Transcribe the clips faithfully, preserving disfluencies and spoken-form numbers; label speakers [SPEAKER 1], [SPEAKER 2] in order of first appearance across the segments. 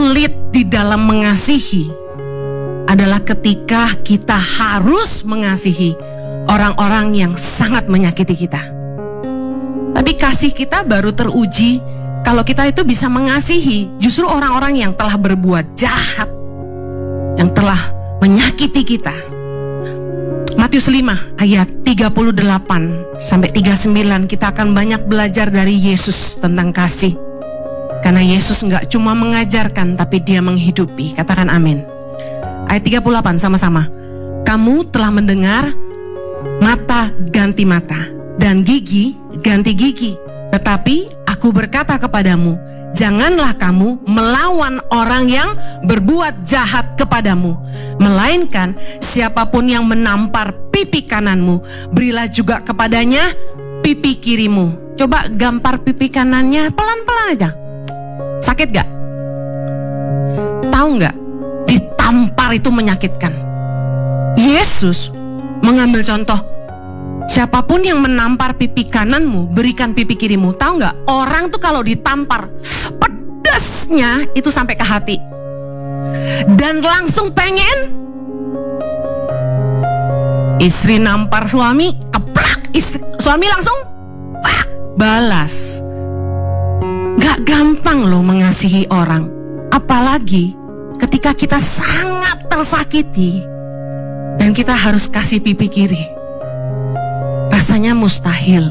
[SPEAKER 1] sulit di dalam mengasihi adalah ketika kita harus mengasihi orang-orang yang sangat menyakiti kita. Tapi kasih kita baru teruji kalau kita itu bisa mengasihi justru orang-orang yang telah berbuat jahat, yang telah menyakiti kita. Matius lima ayat tiga puluh delapan sampai tiga puluh sembilan, kita akan banyak belajar dari Yesus tentang kasih. Karena Yesus nggak cuma mengajarkan, tapi dia menghidupi. Katakan amin. Ayat tiga puluh delapan sama-sama. Kamu telah mendengar mata ganti mata dan gigi ganti gigi. Tetapi aku berkata kepadamu, janganlah kamu melawan orang yang berbuat jahat kepadamu, melainkan siapapun yang menampar pipi kananmu, berilah juga kepadanya pipi kirimu. Coba gampar pipi kanannya pelan-pelan aja. Sakit gak? Tahu gak? Ditampar itu menyakitkan. Yesus mengambil contoh, siapapun yang menampar pipi kananmu, berikan pipi kirimu. Tahu gak? Orang tuh kalau ditampar, pedasnya itu sampai ke hati. Dan langsung pengen. Istri nampar suami, keplak. Istri, suami langsung pak, balas. Gak gampang loh mengasihi orang. Apalagi ketika kita sangat tersakiti dan kita harus kasih pipi kiri. Rasanya mustahil.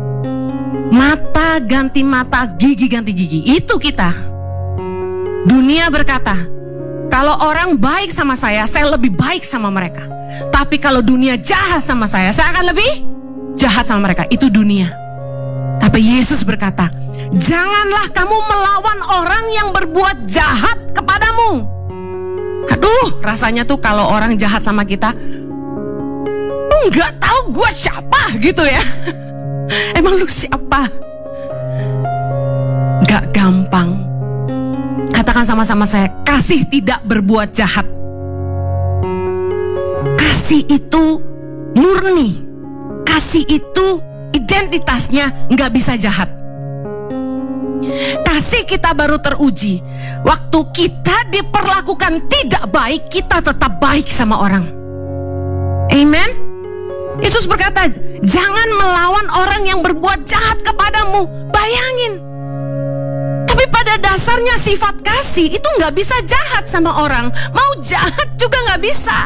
[SPEAKER 1] Mata ganti mata, gigi ganti gigi. Itu kita. Dunia berkata, kalau orang baik sama saya, saya lebih baik sama mereka. Tapi kalau dunia jahat sama saya, saya akan lebih jahat sama mereka. Itu dunia. Tapi Yesus berkata, janganlah kamu melawan orang yang berbuat jahat kepadamu. Aduh, rasanya tuh kalau orang jahat sama kita, nggak tahu gue siapa gitu ya. Emang lu siapa? Gak gampang. Katakan sama-sama saya, kasih tidak berbuat jahat. Kasih itu murni. Kasih itu identitasnya gak bisa jahat. Kasih kita baru teruji waktu kita diperlakukan tidak baik, kita tetap baik sama orang. Amen. Yesus berkata, jangan melawan orang yang berbuat jahat kepadamu. Bayangin. Tapi pada dasarnya sifat kasih itu gak bisa jahat sama orang. Mau jahat juga gak bisa.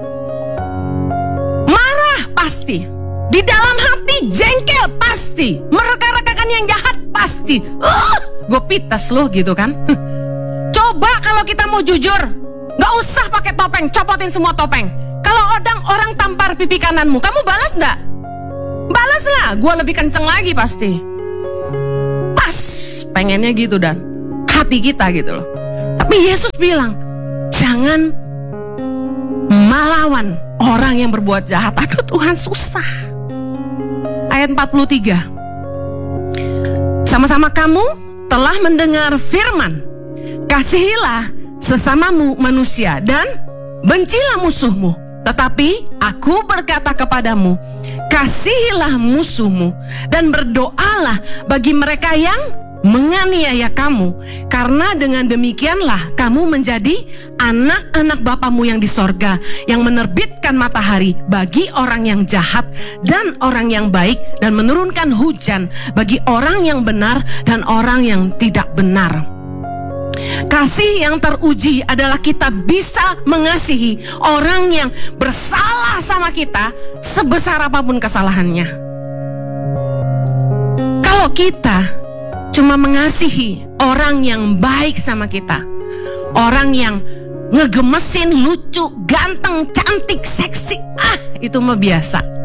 [SPEAKER 1] Marah pasti. Di dalam hati jengkel pasti. Mereka-rekakan yang jahat pasti. uh, Gue pites loh gitu kan. Coba kalau kita mau jujur, gak usah pakai topeng, copotin semua topeng. Kalau orang orang tampar pipi kananmu, kamu balas gak? Balas lah, gue lebih kenceng lagi pasti. Pas pengennya gitu dan hati kita gitu loh. Tapi Yesus bilang, jangan melawan orang yang berbuat jahat. Aduh Tuhan, susah. Ayat empat puluh tiga. Sama-sama kamu telah mendengar firman, kasihilah sesamamu manusia dan bencilah musuhmu. Tetapi aku berkata kepadamu, kasihilah musuhmu dan berdoalah bagi mereka yang menganiaya kamu, karena dengan demikianlah kamu menjadi anak-anak Bapamu yang di sorga, yang menerbitkan matahari bagi orang yang jahat dan orang yang baik, dan menurunkan hujan bagi orang yang benar dan orang yang tidak benar. Kasih yang teruji adalah kita bisa mengasihi orang yang bersalah sama kita, sebesar apapun kesalahannya. Kalau kita cuma mengasihi orang yang baik sama kita, orang yang ngegemesin, lucu, ganteng, cantik, seksi, ah itu mah biasa.